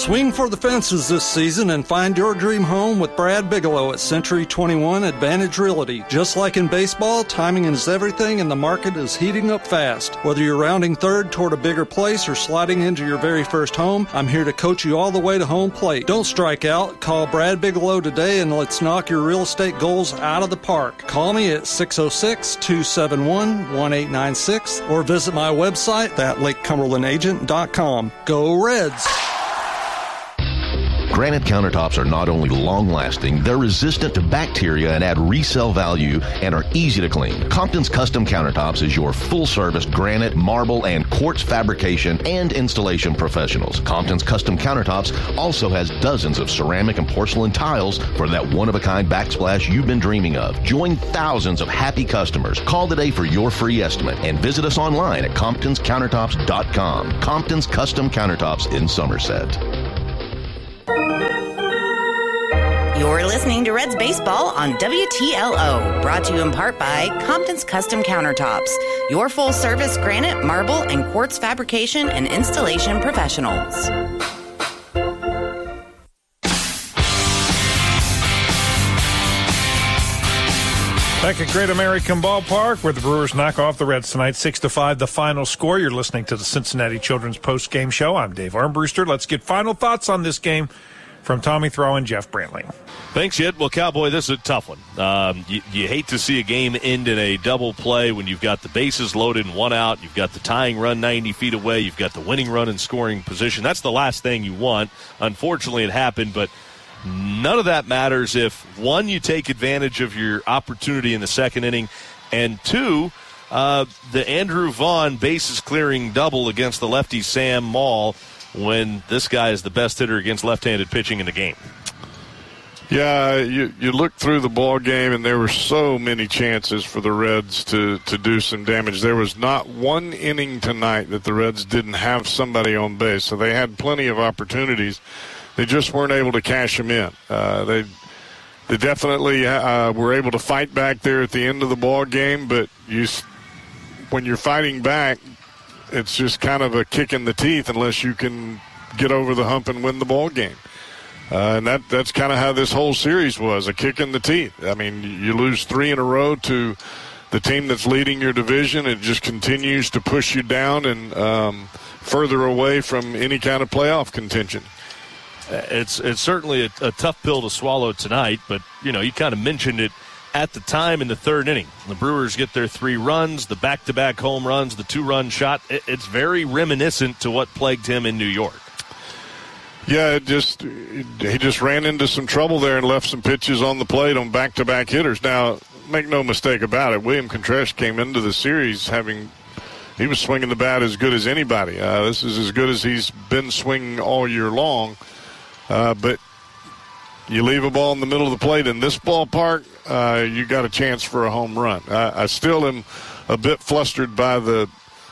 Swing for the fences this season and find your dream home with Brad Bigelow at Century 21 Advantage Realty. Just like in baseball, timing is everything and the market is heating up fast. Whether you're rounding third toward a bigger place or sliding into your very first home, I'm here to coach you all the way to home plate. Don't strike out. Call Brad Bigelow today and let's knock your real estate goals out of the park. Call me at 606-271-1896 or visit my website at LakeCumberlandAgent.com. Go Reds! Granite countertops are not only long-lasting, they're resistant to bacteria and add resale value and are easy to clean. Compton's Custom Countertops is your full-service granite, marble, and quartz fabrication and installation professionals. Compton's Custom Countertops also has dozens of ceramic and porcelain tiles for that one-of-a-kind backsplash you've been dreaming of. Join thousands of happy customers. Call today for your free estimate and visit us online at ComptonsCountertops.com. Compton's Custom Countertops in Somerset. You're listening to Reds Baseball on WTLO, brought to you in part by Compton's Custom Countertops, your full-service granite, marble, and quartz fabrication and installation professionals. Back at Great American Ballpark, where the Brewers knock off the Reds tonight, 6-5, the final score. You're listening to the Cincinnati Children's Post-Game Show. I'm Dave Armbruster. Let's get final thoughts on this game from Tommy Throw and Jeff Brantley. Thanks, Ed. Well, Cowboy, this is a tough one. You hate to see a game end in a double play when you've got the bases loaded and one out. You've got the tying run 90 feet away. You've got the winning run in scoring position. That's the last thing you want. Unfortunately, it happened, but none of that matters if, one, you take advantage of your opportunity in the second inning, and two, the Andrew Vaughn bases clearing double against the lefty Sam Maul when this guy is the best hitter against left-handed pitching in the game. Yeah, you look through the ball game, and there were so many chances for the Reds to do some damage. There was not one inning tonight that the Reds didn't have somebody on base, so they had plenty of opportunities. They just weren't able to cash them in. They definitely were able to fight back there at the end of the ball game, but when you're fighting back, it's just kind of a kick in the teeth unless you can get over the hump and win the ball game. And that's kind of how this whole series was, a kick in the teeth. I mean, you lose 3 in a row to the team that's leading your division. It just continues to push you down and further away from any kind of playoff contention. It's certainly a tough pill to swallow tonight, but, you kind of mentioned it at the time in the third inning. The Brewers get their 3 runs, the back-to-back home runs, the 2-run shot. It's very reminiscent to what plagued him in New York. Yeah, he just ran into some trouble there and left some pitches on the plate on back-to-back hitters. Now, make no mistake about it, William Contreras came into the series he was swinging the bat as good as anybody. This is as good as he's been swinging all year long. But you leave a ball in the middle of the plate in this ballpark, you got a chance for a home run. I still am a bit flustered by the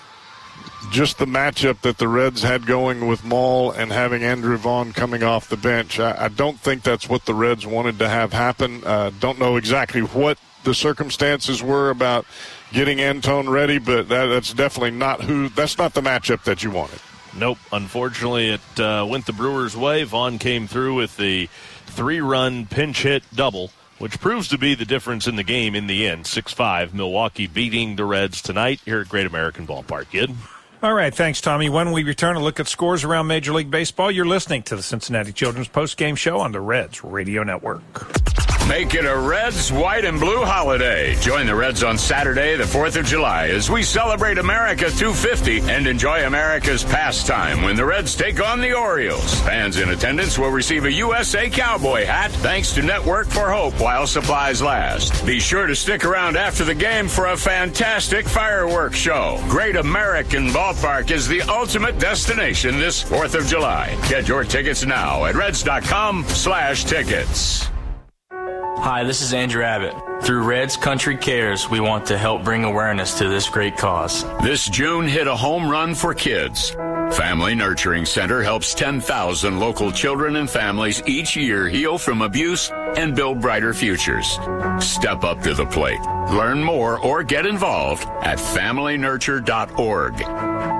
matchup that the Reds had going with Maul and having Andrew Vaughn coming off the bench. I don't think that's what the Reds wanted to have happen. Don't know exactly what the circumstances were about getting Antone ready, but that's definitely that's not the matchup that you wanted. Nope. Unfortunately, it went the Brewers' way. Vaughn came through with the 3-run pinch hit double, which proves to be the difference in the game in the end. 6-5, Milwaukee beating the Reds tonight here at Great American Ballpark. Kid. All right, thanks, Tommy. When we return, a look at scores around Major League Baseball. You're listening to the Cincinnati Children's Post-Game Show on the Reds Radio Network. Make it a Reds, white, and blue holiday. Join the Reds on Saturday, the 4th of July, as we celebrate America 250 and enjoy America's pastime when the Reds take on the Orioles. Fans in attendance will receive a USA Cowboy hat thanks to Network for Hope while supplies last. Be sure to stick around after the game for a fantastic fireworks show. Great American Ballpark is the ultimate destination this 4th of July. Get your tickets now at Reds.com/tickets. Hi, this is Andrew Abbott. Through Reds Country Cares, we want to help bring awareness to this great cause. This June, hit a home run for kids. Family Nurturing Center helps 10,000 local children and families each year heal from abuse and build brighter futures. Step up to the plate. Learn more or get involved at familynurture.org.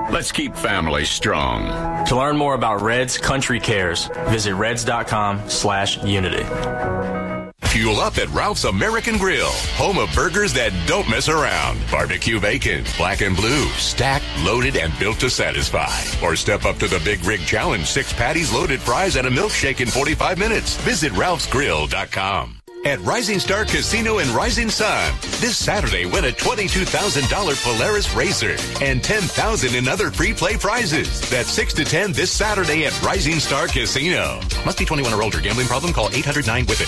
Let's keep families strong. To learn more about Reds Country Cares, visit reds.com/unity. Fuel up at Ralph's American Grill, home of burgers that don't mess around. Barbecue bacon, black and blue, stacked, loaded, and built to satisfy. Or step up to the Big Rig Challenge, 6 patties, loaded fries, and a milkshake in 45 minutes. Visit ralphsgrill.com. At Rising Star Casino in Rising Sun, this Saturday, win a $22,000 Polaris Racer and $10,000 in other free play prizes. That's 6 to 10 this Saturday at Rising Star Casino. Must be 21 or older. Gambling problem? Call 800-9-WITH-IT.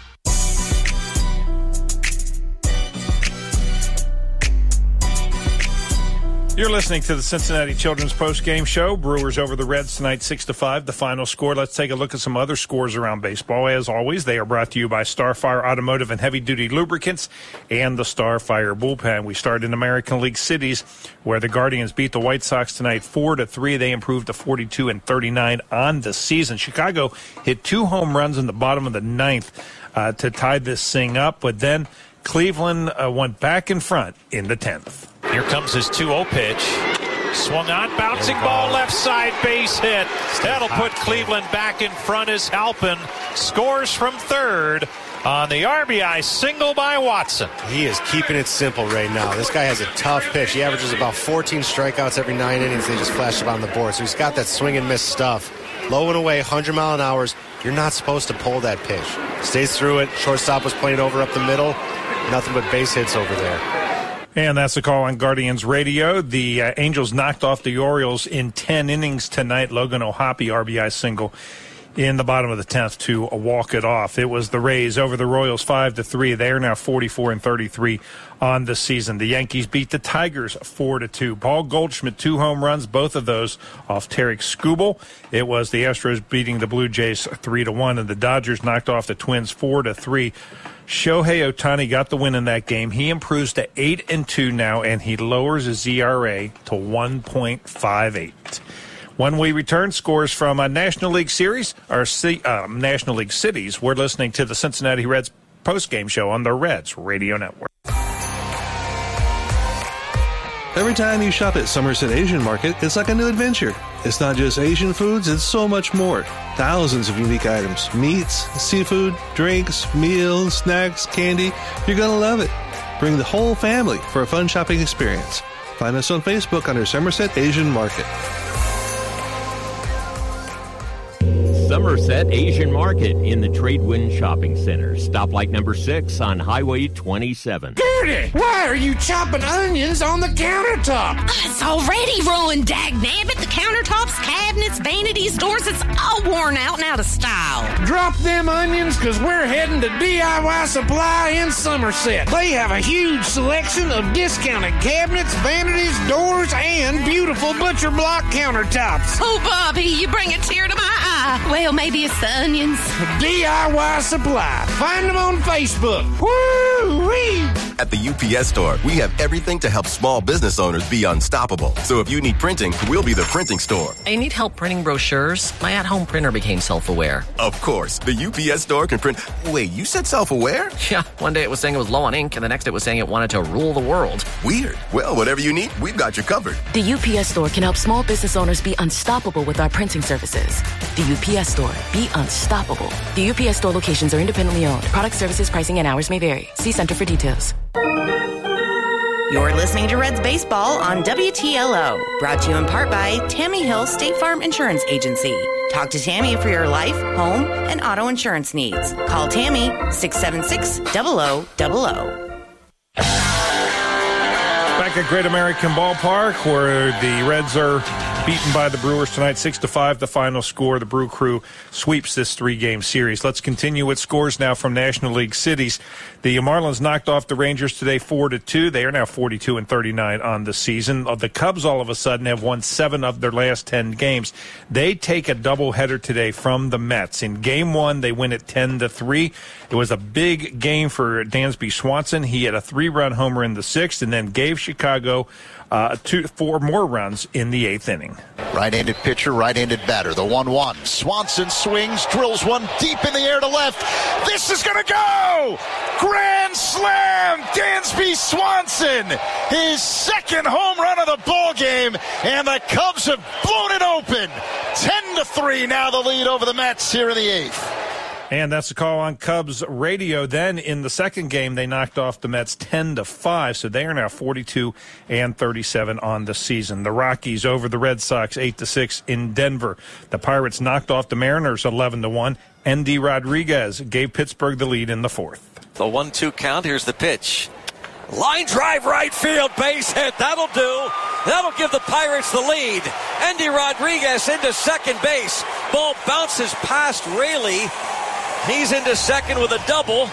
You're listening to the Cincinnati Children's Post-Game Show. Brewers over the Reds tonight, 6-5, the final score. Let's take a look at some other scores around baseball. As always, they are brought to you by Starfire Automotive and Heavy Duty Lubricants and the Starfire Bullpen. We start in American League cities, where the Guardians beat the White Sox tonight 4-3. They improved to 42-39 on the season. Chicago hit 2 home runs in the bottom of the 9th to tie this thing up, but then Cleveland went back in front in the 10th. Here comes his 2-0 pitch. Swung on, bouncing ball, left side, base hit. That'll put Cleveland back in front as Halpin scores from third on the RBI single by Watson. He is keeping it simple right now. This guy has a tough pitch. He averages about 14 strikeouts every 9 innings. They just flash it on the board. So he's got that swing and miss stuff. Low and away, 100 mile an hour. You're not supposed to pull that pitch. Stays through it. Shortstop was playing over up the middle. Nothing but base hits over there. And that's the call on Guardians Radio. The Angels knocked off the Orioles in 10 innings tonight. Logan O'Hoppe RBI single in the bottom of the 10th to walk it off. It was the Rays over the Royals 5-3. They are now 44-33 on the season. The Yankees beat the Tigers 4-2. Paul Goldschmidt, 2 home runs, both of those off Tarek Skubal. It was the Astros beating the Blue Jays 3-1, and the Dodgers knocked off the Twins 4-3. Shohei Ohtani got the win in that game. He improves to 8-2 now, and he lowers his ERA to 1.58. When we return, scores from a National League Series or National League Cities. We're listening to the Cincinnati Reds post-game show on the Reds Radio Network. Every time you shop at Somerset Asian Market, it's like a new adventure. It's not just Asian foods, it's so much more. Thousands of unique items, meats, seafood, drinks, meals, snacks, candy. You're going to love it. Bring the whole family for a fun shopping experience. Find us on Facebook under Somerset Asian Market. Somerset Asian Market in the Tradewind Shopping Center. Stoplight number 6 on Highway 27. Gertie, why are you chopping onions on the countertop? It's already ruined, dagnabbit. The countertops, cabinets, vanities, doors, it's all worn out and out of style. Drop them onions, because we're heading to DIY Supply in Somerset. They have a huge selection of discounted cabinets, vanities, doors, and beautiful butcher block countertops. Oh, Bobby, you bring a tear to my eye. Well, maybe it's the onions. DIY Supply. Find them on Facebook. Woo-wee! At the UPS Store, we have everything to help small business owners be unstoppable. So if you need printing, we'll be the printing store. I need help printing brochures. My at-home printer became self-aware. Of course. The UPS Store can print... Wait, you said self-aware? Yeah. One day it was saying it was low on ink, and the next it was saying it wanted to rule the world. Weird. Well, whatever you need, we've got you covered. The UPS Store can help small business owners be unstoppable with our printing services. The UPS Store. Be unstoppable. The UPS Store locations are independently owned. Product, services, pricing, and hours may vary. See Center for details. You're listening to Reds Baseball on WTLO, brought to you in part by Tammy Hill State Farm Insurance Agency. Talk to Tammy for your life, home, and auto insurance needs. Call Tammy 676-0000. Back at Great American Ballpark, where the Reds are beaten by the Brewers tonight, 6-5, the final score. The Brew Crew sweeps this 3-game series. Let's continue with scores now from National League cities. The Marlins knocked off the Rangers today 4-2. They are now 42-39 on the season. The Cubs all of a sudden have won 7 of their last 10 games. They take a doubleheader today from the Mets. In Game 1, they win it 10-3. It was a big game for Dansby Swanson. He had a 3-run homer in the 6th and then gave Chicago 4 more runs in the 8th inning. Right-handed pitcher, right-handed batter. The 1-1. Swanson swings, drills one deep in the air to left. This is going to go! Grand slam! Dansby Swanson! His second home run of the ball game, and the Cubs have blown it open. 10-3 now the lead over the Mets here in the 8th. And that's a call on Cubs radio. Then in the second game, they knocked off the Mets 10-5, so they are now 42-37 on the season. The Rockies over the Red Sox 8-6 in Denver. The Pirates knocked off the Mariners 11-1. Endy Rodriguez gave Pittsburgh the lead in the 4th. The 1-2 count. Here's the pitch. Line drive right field, base hit. That'll do. That'll give the Pirates the lead. Endy Rodriguez into second base. Ball bounces past Raley. He's into second with a double.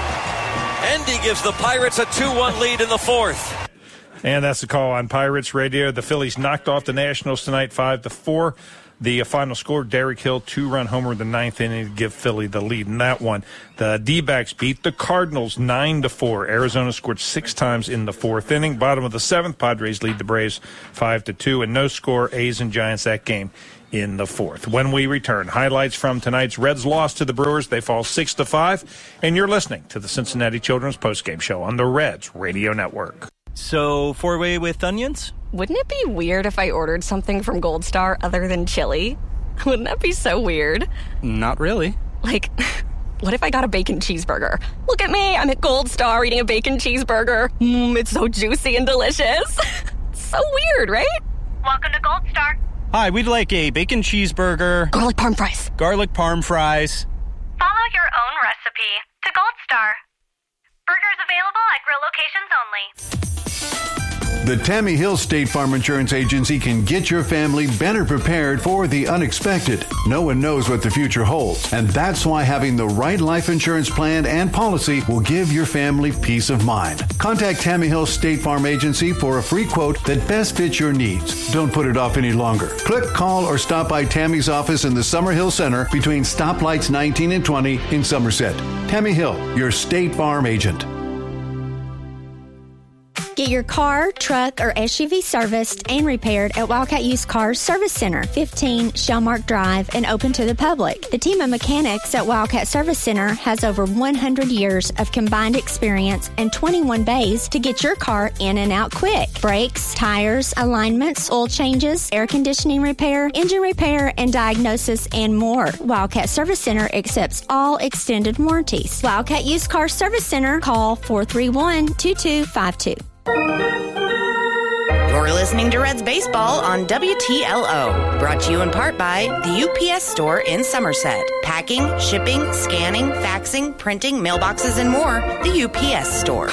Endy gives the Pirates a 2-1 lead in the 4th. And that's the call on Pirates radio. The Phillies knocked off the Nationals tonight 5-4. The final score, Derek Hill, 2-run homer in the 9th inning to give Philly the lead in that one. The D-backs beat the Cardinals 9-4. Arizona scored 6 times in the 4th inning. Bottom of the 7th, Padres lead the Braves 5-2. And no score, A's and Giants that game in the 4th. When we return, highlights from tonight's Reds loss to the Brewers. They fall 6-5. And you're listening to the Cincinnati Children's Postgame Show on the Reds Radio Network. So, 4-way with onions? Wouldn't it be weird if I ordered something from Gold Star other than chili? Wouldn't that be so weird? Not really. Like, what if I got a bacon cheeseburger? Look at me, I'm at Gold Star eating a bacon cheeseburger. It's so juicy and delicious. So weird, right? Welcome to Gold Star. Hi, we'd like a bacon cheeseburger. Garlic parm fries. Garlic parm fries. Follow your own recipe to Gold Star. Burgers available at grill locations only. The Tammy Hill State Farm Insurance Agency can get your family better prepared for the unexpected. No one knows what the future holds, and that's why having the right life insurance plan and policy will give your family peace of mind. Contact Tammy Hill State Farm Agency for a free quote that best fits your needs. Don't put it off any longer. Click, call, or stop by Tammy's office in the Summerhill Center between stoplights 19 and 20 in Somerset. Tammy Hill, your State Farm agent. Get your car, truck, or SUV serviced and repaired at Wildcat Used Cars Service Center, 15 Shellmark Drive, and open to the public. The team of mechanics at Wildcat Service Center has over 100 years of combined experience and 21 bays to get your car in and out quick. Brakes, tires, alignments, oil changes, air conditioning repair, engine repair, and diagnosis, and more. Wildcat Service Center accepts all extended warranties. Wildcat Used Cars Service Center, call 431-2252. You're listening to Reds Baseball on WTLO. Brought to you in part by the UPS Store in Somerset. Packing, shipping, scanning, faxing, printing, mailboxes, and more. The UPS Store.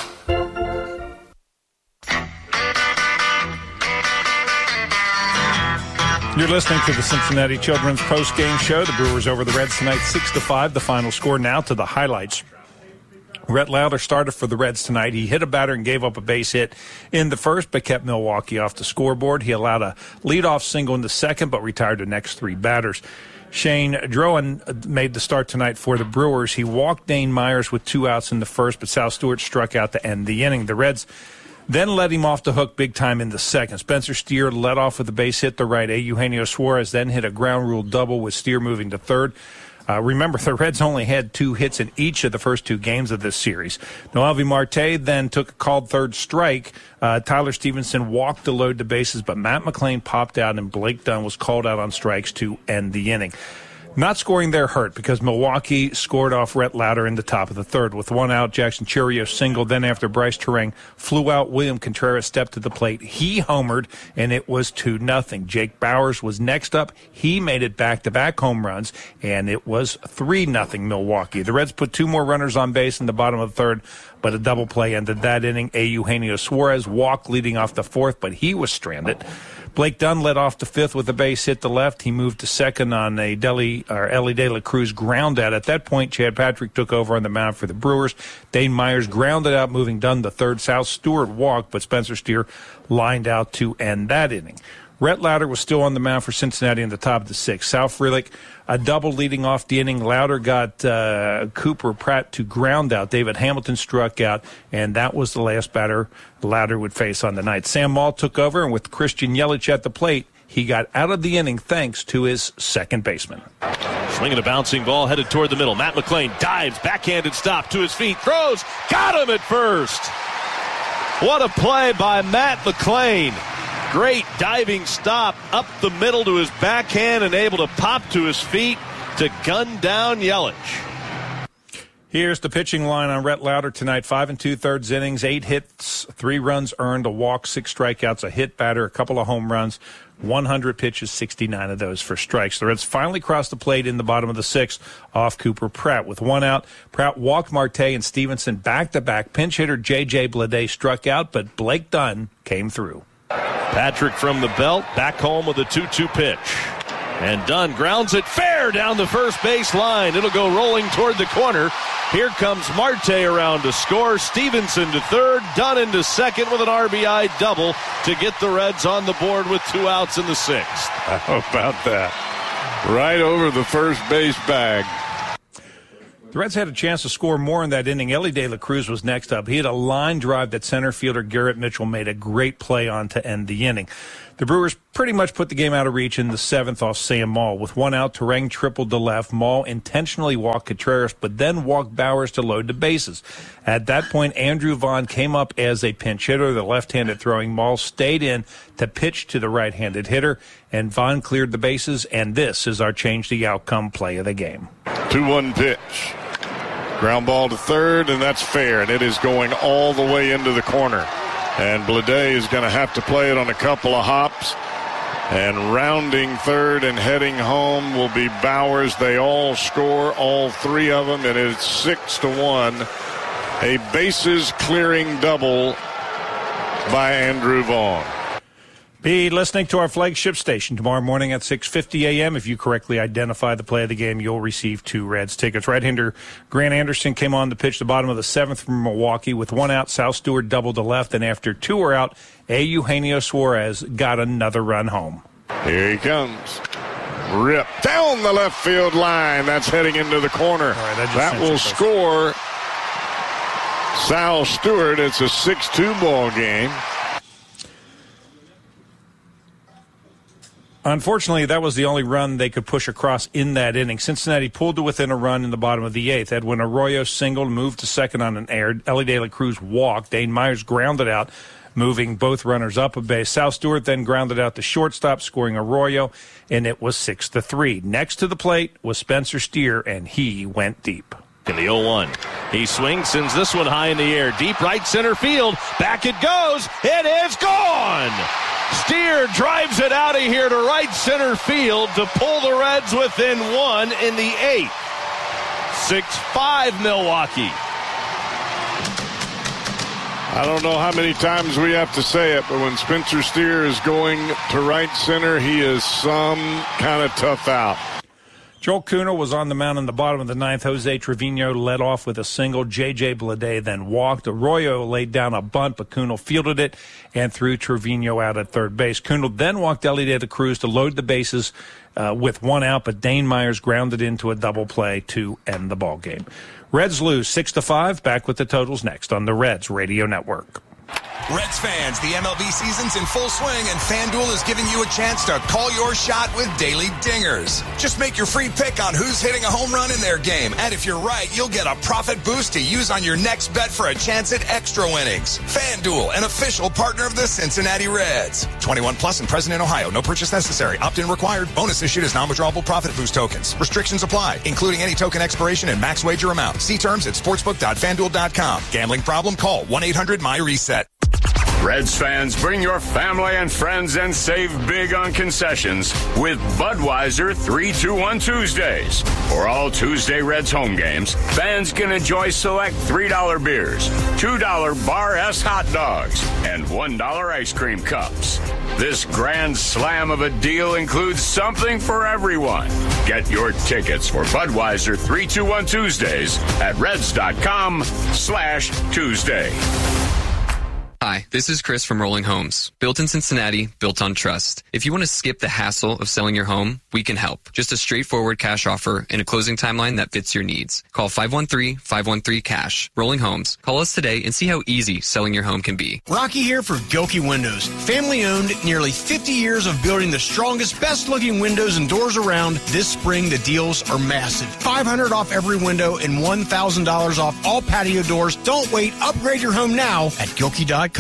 You're listening to the Cincinnati Children's Post-Game Show. The Brewers over the Reds tonight 6-5. The final score. Now to the highlights. Rhett Lauder started for the Reds tonight. He hit a batter and gave up a base hit in the first, but kept Milwaukee off the scoreboard. He allowed a leadoff single in the second, but retired the next 3 batters. Shane Drowan made the start tonight for the Brewers. He walked Dane Myers with 2 outs in the first, but Sal Stewart struck out to end the inning. The Reds then let him off the hook big time in the second. Spencer Steer led off with a base hit to right. Eugenio Suarez then hit a ground rule double with Steer moving to third. Remember, the Reds only had 2 hits in each of the first 2 games of this series. Noelvi Marte then took a called third strike. Tyler Stevenson walked to load the bases, but Matt McLain popped out, and Blake Dunn was called out on strikes to end the inning. Not scoring there hurt because Milwaukee scored off Rhett Lauder in the top of the third. With 1 out, Jackson Chourio singled. Then after Bryce Terang flew out, William Contreras stepped to the plate. He homered, and it was 2-0. Jake Bowers was next up. He made it back-to-back home runs, and it was 3-0 Milwaukee. The Reds put 2 more runners on base in the bottom of the third, but a double play ended that inning. Eugenio Suarez walked leading off the fourth, but he was stranded. Blake Dunn led off the fifth with a base hit to left. He moved to second on a Ellie De La Cruz ground out. At that point, Chad Patrick took over on the mound for the Brewers. Dane Myers grounded out, moving Dunn to third. Sal Stewart walked, but Spencer Steer lined out to end that inning. Rhett Lauder was still on the mound for Cincinnati in the top of the sixth. Sal Frelick, a double leading off the inning. Lauder got Cooper Pratt to ground out. David Hamilton struck out, and that was the last batter Lauder would face on the night. Sam Maul took over, and with Christian Yelich at the plate, he got out of the inning thanks to his second baseman. Swinging a bouncing ball headed toward the middle. Matt McLain dives, backhanded stop to his feet, throws, got him at first. What a play by Matt McLain. Great diving stop up the middle to his backhand and able to pop to his feet to gun down Yelich. Here's the pitching line on Rhett Lauder tonight. 5 2/3 innings, 8 hits, 3 runs earned, a walk, 6 strikeouts, a hit batter, a couple of home runs, 100 pitches, 69 of those for strikes. The Reds finally crossed the plate in the bottom of the sixth off Cooper Pratt. With 1 out, Pratt walked Marte and Stevenson back-to-back. Pinch hitter J.J. Bleday struck out, but Blake Dunn came through. Patrick from the belt, back home with a 2-2 pitch. And Dunn grounds it fair down the first base line. It'll go rolling toward the corner. Here comes Marte around to score. Stevenson to third. Dunn into second with an RBI double to get the Reds on the board with 2 outs in the sixth. How about that? Right over the first base bag. The Reds had a chance to score more in that inning. Elly De La Cruz was next up. He had a line drive that center fielder Garrett Mitchell made a great play on to end the inning. The Brewers pretty much put the game out of reach in the seventh off Sam Maul. With 1 out, Terang tripled to left. Maul intentionally walked Contreras, but then walked Bowers to load the bases. At that point, Andrew Vaughn came up as a pinch hitter. The left-handed throwing Maul stayed in to pitch to the right-handed hitter, and Vaughn cleared the bases, and this is our change the outcome play of the game. 2-1 pitch. Ground ball to third, and that's fair, and it is going all the way into the corner. And Bleday is going to have to play it on a couple of hops. And rounding third and heading home will be Bowers. They all score, all 3 of them, and it's 6-1. A bases-clearing double by Andrew Vaughn. Be listening to our flagship station tomorrow morning at 6:50 a.m. If you correctly identify the play of the game, you'll receive 2 Reds tickets. Right-hander Grant Anderson came on to pitch the bottom of the 7th from Milwaukee. With 1 out, Sal Stewart doubled to left, and after 2 were out, Eugenio Suarez got another run home. Here he comes. Rip down the left field line. That's heading into the corner. That will score Sal Stewart. It's a 6-2 ball game. Unfortunately, that was the only run they could push across in that inning. Cincinnati pulled to within a run in the bottom of the 8th. Edwin Arroyo singled, moved to second on an error. Elly De La Cruz walked. Dane Myers grounded out, moving both runners up a base. Sal Stewart then grounded out to shortstop, scoring Arroyo, and it was 6-3. Next to the plate was Spencer Steer, and he went deep. In the 0-1. He swings, sends this one high in the air. Deep right center field. Back it goes. It is gone. Steer drives it out of here to right center field to pull the Reds within 1 in the 8th. 6-5 Milwaukee. I don't know how many times we have to say it, but when Spencer Steer is going to right center, he is some kind of tough out. Joel Kuhnel was on the mound in the bottom of the 9th. Jose Trevino led off with a single. J.J. Bleday then walked. Arroyo laid down a bunt, but Kuhnel fielded it and threw Trevino out at third base. Kuhnel then walked Elly De La Cruz to load the bases with 1 out, but Dane Myers grounded into a double play to end the ball game. Reds lose 6-5. Back with the totals next on the Reds Radio Network. Reds fans, the MLB season's in full swing, and FanDuel is giving you a chance to call your shot with daily dingers. Just make your free pick on who's hitting a home run in their game, and if you're right, you'll get a profit boost to use on your next bet for a chance at extra winnings. FanDuel, an official partner of the Cincinnati Reds. 21 plus and present in Ohio. No purchase necessary. Opt-in required. Bonus issued as non-withdrawable profit boost tokens. Restrictions apply, including any token expiration and max wager amount. See terms at sportsbook.fanduel.com. Gambling problem? Call 1-800-MY-RESET. Reds fans, bring your family and friends and save big on concessions with Budweiser 3-2-1 Tuesdays. For all Tuesday Reds home games, fans can enjoy select $3 beers, $2 Bar S hot dogs, and $1 ice cream cups. This grand slam of a deal includes something for everyone. Get your tickets for Budweiser 3-2-1 Tuesdays at Reds.com/Tuesday. Hi, this is Chris from Rolling Homes. Built in Cincinnati, built on trust. If you want to skip the hassle of selling your home, we can help. Just a straightforward cash offer and a closing timeline that fits your needs. Call 513-513-CASH. Rolling Homes. Call us today and see how easy selling your home can be. Rocky here for Gilkey Windows. Family owned, nearly 50 years of building the strongest, best looking windows and doors around. This spring, the deals are massive. $500 off every window and $1,000 off all patio doors. Don't wait. Upgrade your home now at Gilkey.com.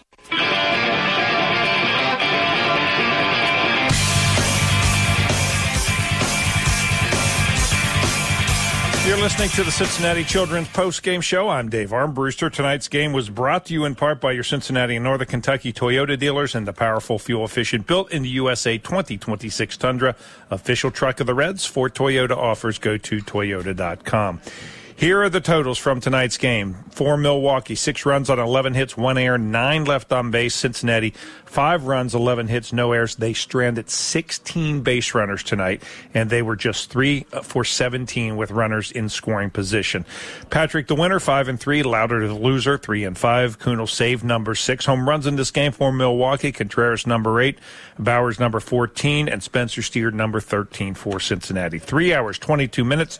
You're listening to the Cincinnati Children's Post-Game Show. I'm Dave Armbruster. Tonight's game was brought to you in part by your Cincinnati and Northern Kentucky Toyota dealers and the powerful, fuel-efficient, built-in-the-USA 2026 Tundra, official truck of the Reds. For Toyota offers, go to Toyota.com. Here are the totals from tonight's game. For Milwaukee, 6 runs on 11 hits, 1 error, 9 left on base. Cincinnati, 5 runs, 11 hits, no errors. They stranded 16 base runners tonight, and they were just 3 for 17 with runners in scoring position. Patrick, the winner, 5-3. Louder, the loser, 3-5. Kunal saved number 6 home runs in this game for Milwaukee. Contreras, number 8. Bowers, number 14. And Spencer Steer, number 13 for Cincinnati. 3 hours, 22 minutes,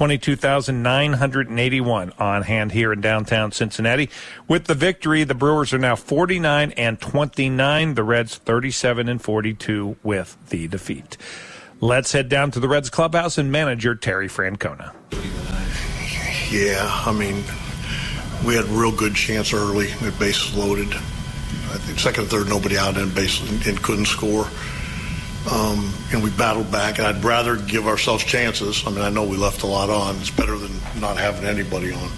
22,981 on hand here in downtown Cincinnati. With the victory, the Brewers are now 49-29. The Reds 37-42 with the defeat. Let's head down to the Reds clubhouse and manager Terry Francona. Yeah, I mean, we had a real good chance early with bases loaded. I think second and third, nobody out in base and couldn't score. And we battled back, and I'd rather give ourselves chances. I mean, I know we left a lot on. It's better than not having anybody on.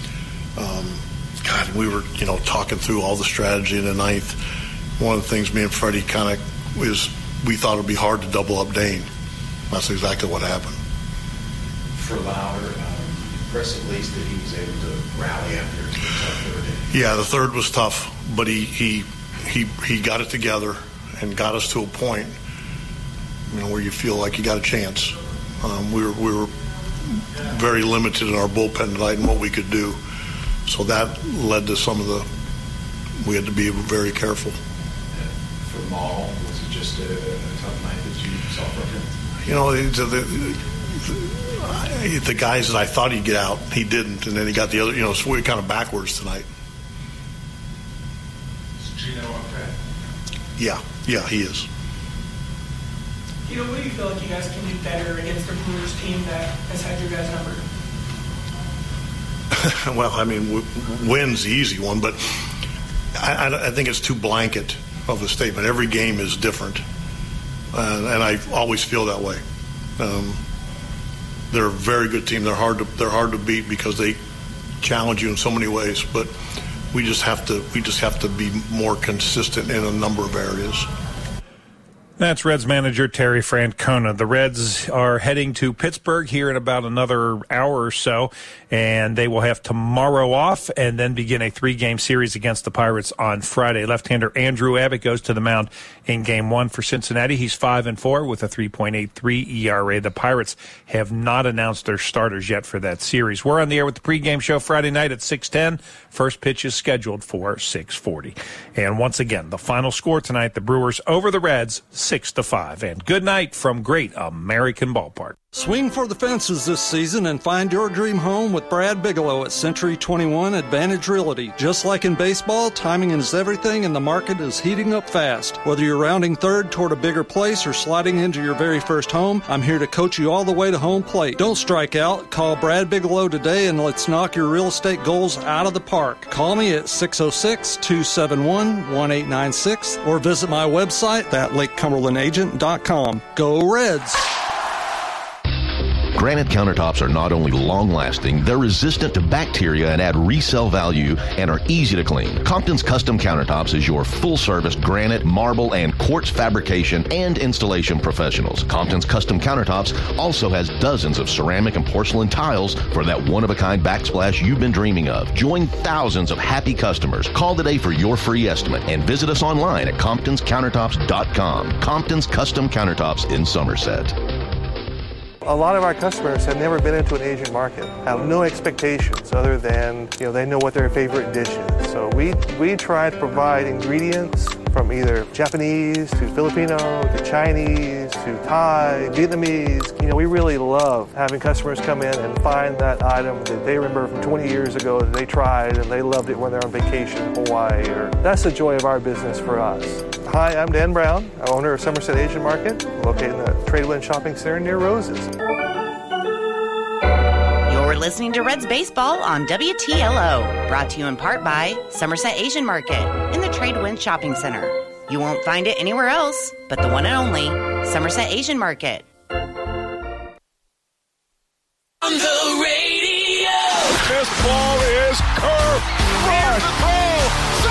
God, we were, talking through all the strategy in the ninth. One of the things me and Freddie kind of was, we thought it would be hard to double up Dane. That's exactly what happened. For Lauer, impressive at least that he was able to rally after the third. Yeah, the third was tough, but he got it together and got us to a point, where you feel like you got a chance. We were very limited in our bullpen tonight and what we could do, so that led to we had to be very careful. For Maul, was it just a tough night that you saw from him? The guys that I thought he'd get out, he didn't, and then he got the other. So we're kind of backwards tonight. Is Gino okay? Yeah, he is. What do you feel like you guys can do better against the Brewers team that has had your guys numbered? Well, I mean, win's the easy one, but I think it's too blanket of a statement. Every game is different, and I always feel that way. They're a very good team. They're hard to beat because they challenge you in so many ways. But we just have to be more consistent in a number of areas. That's Reds manager Terry Francona. The Reds are heading to Pittsburgh here in about another hour or so, and they will have tomorrow off and then begin a 3-game series against the Pirates on Friday. Left-hander Andrew Abbott goes to the mound in Game 1 for Cincinnati. He's 5-4 with a 3.83 ERA. The Pirates have not announced their starters yet for that series. We're on the air with the pregame show Friday night at 6:10. First pitch is scheduled for 6:40. And once again, the final score tonight, the Brewers over the Reds, 6-5. And good night from Great American Ballpark. Swing for the fences this season and find your dream home with Brad Bigelow at Century 21 Advantage Realty. Just like in baseball, timing is everything and the market is heating up fast. Whether you're rounding third toward a bigger place or sliding into your very first home, I'm here to coach you all the way to home plate. Don't strike out. Call Brad Bigelow today and let's knock your real estate goals out of the park. Call me at 606-271-1896 or visit my website at LakeCumberlandAgent.com. Go Reds! Granite countertops are not only long-lasting, they're resistant to bacteria and add resale value and are easy to clean. Compton's Custom Countertops is your full-service granite, marble, and quartz fabrication and installation professionals. Compton's Custom Countertops also has dozens of ceramic and porcelain tiles for that one-of-a-kind backsplash you've been dreaming of. Join thousands of happy customers. Call today for your free estimate and visit us online at ComptonsCountertops.com. Compton's Custom Countertops in Somerset. A lot of our customers have never been into an Asian market, have no expectations other than, they know what their favorite dish is. So we try to provide ingredients from either Japanese to Filipino to Chinese to Thai, Vietnamese. We really love having customers come in and find that item that they remember from 20 years ago that they tried and they loved it when they're on vacation in Hawaii. That's the joy of our business for us. Hi, I'm Dan Brown, owner of Somerset Asian Market, located in the Tradewind Shopping Center near Roses. You're listening to Reds Baseball on WTLO, brought to you in part by Somerset Asian Market in the Tradewind Shopping Center. You won't find it anywhere else but the one and only Somerset Asian Market. On the radio. This ball is curved. Here's the throw.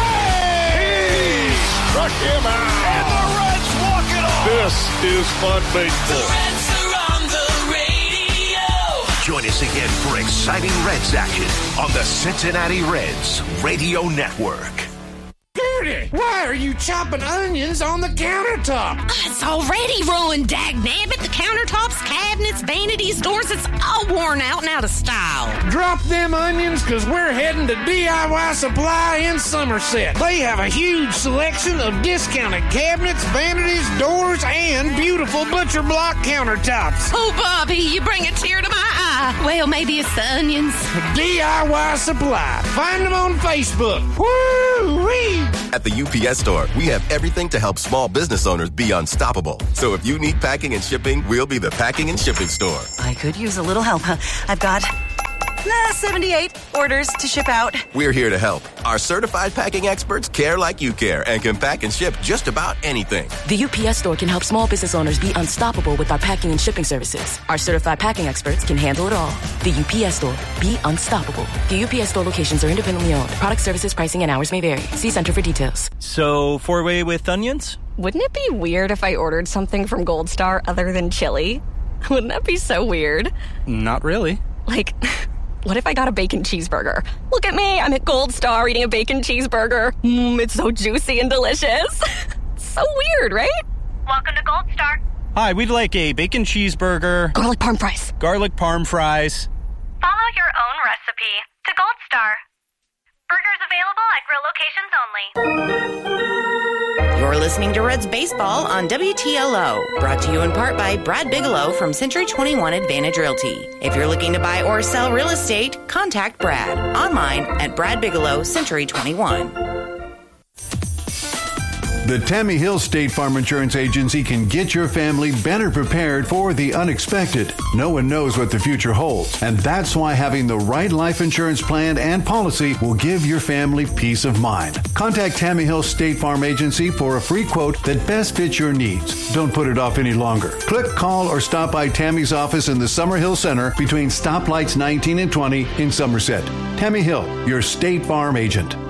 He struck him out. And the Reds walk it off. This is fun baseball. The Reds are on the radio. Join us again for exciting Reds action on the Cincinnati Reds Radio Network. Gertie, why are you chopping onions on the countertop? It's already ruined, dagnabbit. The countertops, cabinets, vanities, doors, it's all worn out and out of style. Drop them onions, because we're heading to DIY Supply in Somerset. They have a huge selection of discounted cabinets, vanities, doors, and beautiful butcher block countertops. Oh, Bobby, you bring a tear to my eye. Well, maybe it's the onions. DIY Supply. Find them on Facebook. Woo-wee! At the UPS Store, we have everything to help small business owners be unstoppable. So if you need packing and shipping, we'll be the packing and shipping store. I could use a little help. I've got 78 orders to ship out. We're here to help. Our certified packing experts care like you care and can pack and ship just about anything. The UPS Store can help small business owners be unstoppable with our packing and shipping services. Our certified packing experts can handle it all. The UPS Store. Be unstoppable. The UPS Store locations are independently owned. Product services, pricing, and hours may vary. See Center for details. So, 4-way with onions? Wouldn't it be weird if I ordered something from Gold Star other than chili? Wouldn't that be so weird? Not really. Like, what if I got a bacon cheeseburger? Look at me, I'm at Gold Star eating a bacon cheeseburger. It's so juicy and delicious. So weird, right? Welcome to Gold Star. Hi, we'd like a bacon cheeseburger. Garlic parm fries. Garlic parm fries. Follow your own recipe to Gold Star. Burgers available at grill locations only. You're listening to Reds Baseball on WTLO, brought to you in part by Brad Bigelow from Century 21 Advantage Realty. If you're looking to buy or sell real estate, contact Brad online at Brad Bigelow Century 21. The Tammy Hill State Farm Insurance Agency can get your family better prepared for the unexpected. No one knows what the future holds, and that's why having the right life insurance plan and policy will give your family peace of mind. Contact Tammy Hill State Farm Agency for a free quote that best fits your needs. Don't put it off any longer. Click, call, or stop by Tammy's office in the Summerhill Center between stoplights 19 and 20 in Somerset. Tammy Hill, your State Farm agent.